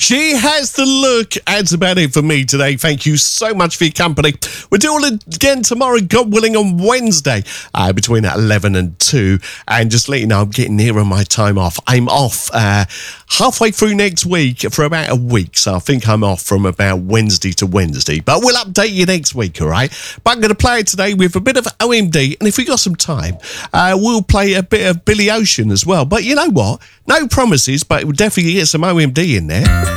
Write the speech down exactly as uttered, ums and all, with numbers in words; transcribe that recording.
She has the look. That's about it for me today. Thank you so much for your company. We'll do all again tomorrow, God willing, on Wednesday uh, between eleven and two. And just let you know, I'm getting nearer my time off. I'm off uh, halfway through next week for about a week. So I think I'm off from about Wednesday to Wednesday. But we'll update you next week, all right? But I'm going to play it today with a bit of O M D. And if we got some time, uh, we'll play a bit of Billy Ocean as well. But you know what? No promises, but we'll definitely get some O M D in there.